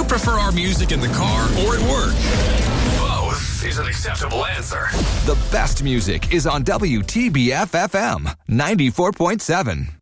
prefer our music in the car or at work? Both is an acceptable answer. The best music is on WTBF FM 94.7.